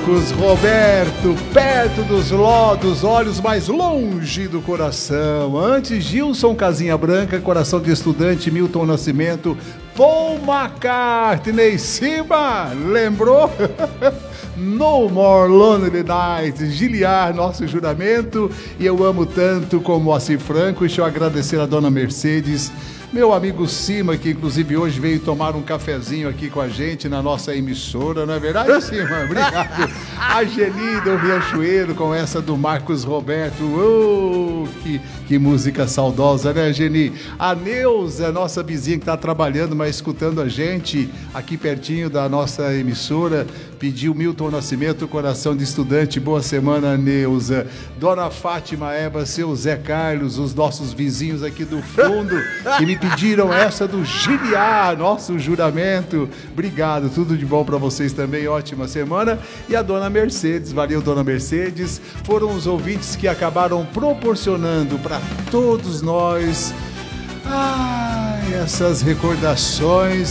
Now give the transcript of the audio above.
Marcos Roberto, perto dos olhos, mais longe do coração. Antes, Gilson Casinha Branca, coração de estudante, Milton Nascimento, Paul McCartney, Simba, lembrou? No More Lonely Nights, Giliar, nosso juramento, e eu amo tanto como Moacir Franco. Deixa eu agradecer a dona Mercedes, meu amigo Cima, que inclusive hoje veio tomar um cafezinho aqui com a gente na nossa emissora, não é verdade, Cima? Obrigado. A Geni do Riachuelo com essa do Marcos Roberto. Oh, que música saudosa, né, Geni? A Neuza, nossa vizinha que está trabalhando, mas escutando a gente aqui pertinho da nossa emissora, pediu Milton Nascimento, coração de estudante. Boa semana, Neuza. Dona Fátima Eva, seu Zé Carlos, os nossos vizinhos aqui do fundo, que me pediram essa do Giliar, nosso juramento. Obrigado, tudo de bom para vocês também, ótima semana. E a dona Mercedes, valeu, dona Mercedes. Foram os ouvintes que acabaram proporcionando para todos nós essas recordações